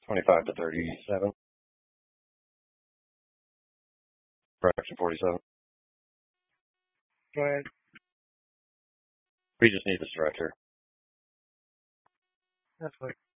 25 to 37. Fraction 47. Go ahead. We just need a stretcher. That's what